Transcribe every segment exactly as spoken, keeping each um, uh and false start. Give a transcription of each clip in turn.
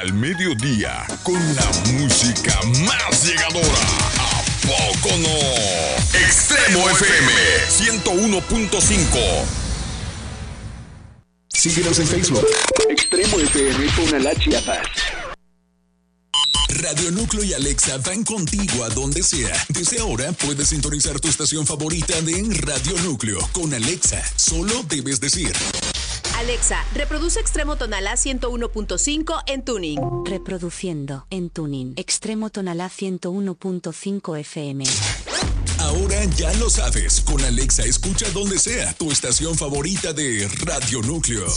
al mediodía, con la música más llegadora. ¿A poco no? Extremo F M ciento uno punto cinco. Síguenos en Facebook. Extremo F M Tonalá, Chiapas. Radio Núcleo y Alexa van contigo a donde sea. Desde ahora puedes sintonizar tu estación favorita de Radio Núcleo. Con Alexa, solo debes decir: Alexa, reproduce Extremo Tonalá ciento uno punto cinco en Tuning. Reproduciendo en Tuning. Extremo Tonalá ciento uno punto cinco F M. Ahora ya lo sabes. Con Alexa escucha donde sea tu estación favorita de Radio Núcleo.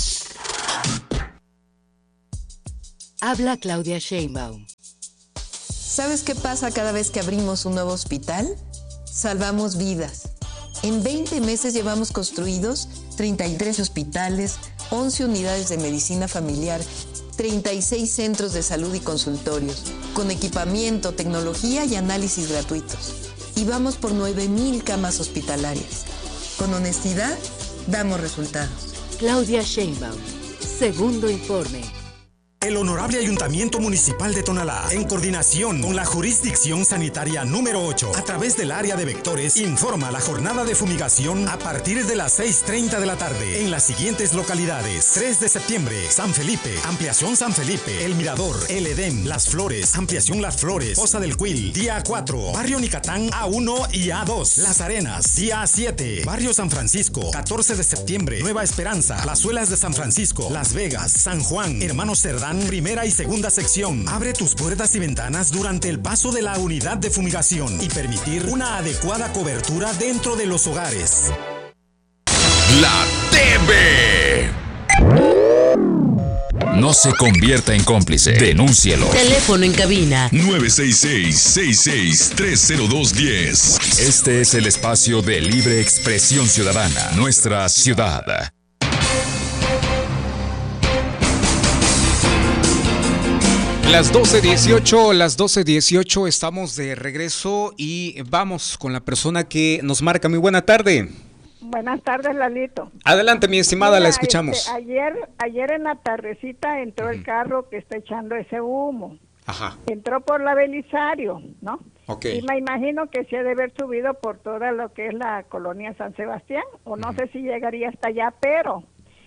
Habla Claudia Sheinbaum. ¿Sabes qué pasa cada vez que abrimos un nuevo hospital? Salvamos vidas. En veinte meses llevamos construidos treinta y tres hospitales, once unidades de medicina familiar, treinta y seis centros de salud y consultorios, con equipamiento, tecnología y análisis gratuitos. Y vamos por nueve mil camas hospitalarias. Con honestidad, damos resultados. Claudia Sheinbaum. Segundo informe. El Honorable Ayuntamiento Municipal de Tonalá, en coordinación con la Jurisdicción Sanitaria número ocho, a través del área de vectores, informa la jornada de fumigación a partir de las seis treinta de la tarde en las siguientes localidades: tres de septiembre, San Felipe, Ampliación San Felipe, El Mirador, El Edén, Las Flores, Ampliación Las Flores, Poza del Cuil, día cuatro, Barrio Nicatán A uno y A dos, Las Arenas, día siete, Barrio San Francisco, catorce de septiembre, Nueva Esperanza, Plazuelas de San Francisco, Las Vegas, San Juan, Hermanos Cerdán, primera y segunda sección. Abre tus puertas y ventanas durante el paso de la unidad de fumigación y permitir una adecuada cobertura dentro de los hogares. La T V. No se convierta en cómplice. Denúncielo. Teléfono en cabina nueve seis seis, seis seis tres cero dos uno cero. Este es el espacio de libre expresión ciudadana. Nuestra ciudad. Las doce dieciocho, las doce dieciocho, estamos de regreso y vamos con la persona que nos marca. Muy buena tarde. Buenas tardes, Lalito. Adelante, mi estimada, Mira, la escuchamos. Este, ayer, ayer en la tardecita entró uh-huh. el carro que está echando ese humo. Ajá. Entró por la Belisario, ¿no? Okay. Y me imagino que se ha de haber subido por toda lo que es la colonia San Sebastián, o no uh-huh. sé si llegaría hasta allá, pero...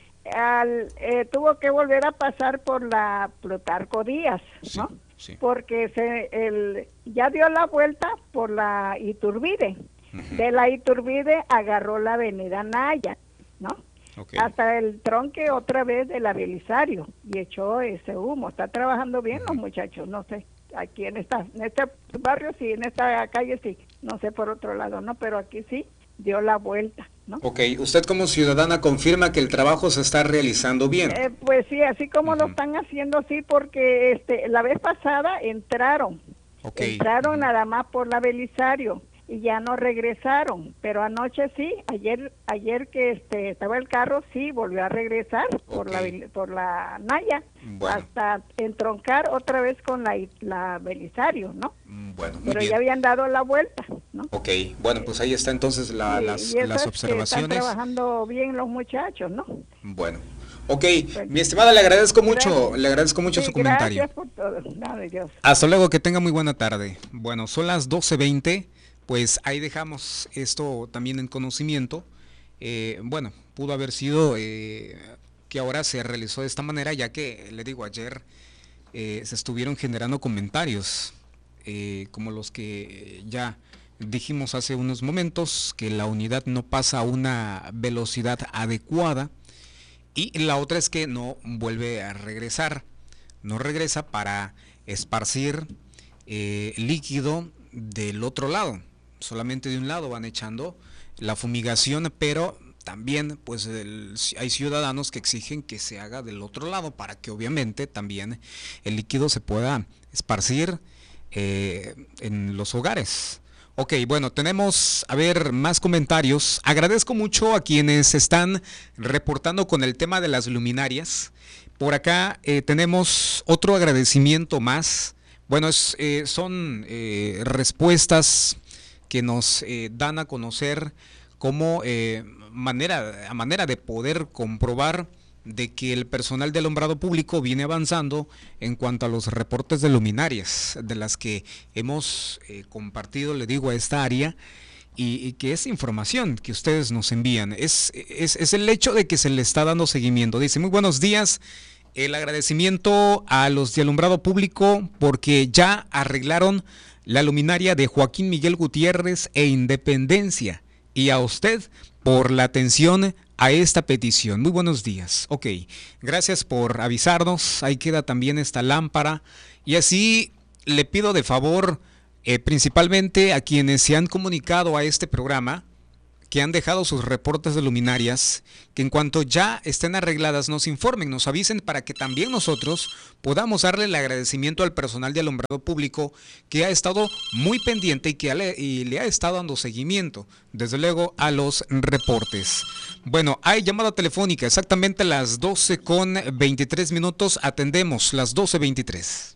Al, eh, tuvo que volver a pasar por la Plutarco Díaz, ¿no? Sí, sí. Porque se, el, ya dio la vuelta por la Iturbide. Uh-huh. De la Iturbide agarró la avenida Naya, ¿no? Okay. Hasta el tronque otra vez de la Belisario y echó ese humo. Está trabajando bien uh-huh. los muchachos, no sé. Aquí en, esta, en este barrio sí, en esta calle sí, no sé por otro lado, ¿no? Pero aquí sí dio la vuelta, ¿no? Ok, usted como ciudadana confirma que el trabajo se está realizando bien. Eh, pues sí, así como uh-huh. lo están haciendo, sí, porque este la vez pasada entraron, okay. entraron uh-huh. nada más por la Belisario y ya no regresaron, pero anoche sí, ayer ayer que este estaba el carro, sí, volvió a regresar okay. por la por la Naya, bueno. hasta entroncar otra vez con la, la Belisario, ¿no? Bueno, muy pero bien. Ya habían dado la vuelta, ¿no? Ok, bueno, pues ahí está entonces la, sí, las, y eso las es observaciones. Que están trabajando bien los muchachos, ¿no? Bueno, ok, bueno, mi estimada, le agradezco mucho, gracias. le agradezco mucho sí, su comentario. Gracias por todo, nada de Dios. Hasta luego, que tenga muy buena tarde. Bueno, son las doce veinte, pues ahí dejamos esto también en conocimiento. Eh, bueno, pudo haber sido eh, que ahora se realizó de esta manera, ya que, le digo, ayer eh, se estuvieron generando comentarios eh, como los que ya dijimos hace unos momentos, que la unidad no pasa a una velocidad adecuada, y la otra es que no vuelve a regresar, no regresa para esparcir eh, líquido del otro lado, solamente de un lado van echando la fumigación, pero también pues el, hay ciudadanos que exigen que se haga del otro lado para que obviamente también el líquido se pueda esparcir eh, en los hogares. Ok, bueno, tenemos, a ver, más comentarios. Agradezco mucho a quienes están reportando con el tema de las luminarias. Por acá eh, tenemos otro agradecimiento más. Bueno, es, eh, son eh, respuestas que nos eh, dan a conocer como eh, manera, a manera de poder comprobar de que el personal de alumbrado público viene avanzando en cuanto a los reportes de luminarias, de las que hemos eh, compartido, le digo, a esta área, y, y que esa información que ustedes nos envían es, es, es el hecho de que se le está dando seguimiento. Dice, muy buenos días, el agradecimiento a los de alumbrado público porque ya arreglaron la luminaria de Joaquín Miguel Gutiérrez e Independencia, y a usted por la atención a esta petición. Muy buenos días. Ok, gracias por avisarnos. Ahí queda también esta lámpara. Y así le pido de favor, eh, principalmente a quienes se han comunicado a este programa, que han dejado sus reportes de luminarias, que en cuanto ya estén arregladas nos informen, nos avisen para que también nosotros podamos darle el agradecimiento al personal de alumbrado público que ha estado muy pendiente y que le, y le ha estado dando seguimiento, desde luego, a los reportes. Bueno, hay llamada telefónica, exactamente las doce con veintitrés minutos, atendemos las doce veintitrés.